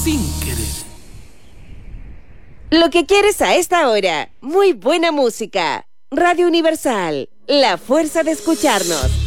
sin querer. Lo que quieres a esta hora. Muy buena música. Radio Universal, la fuerza de escucharnos.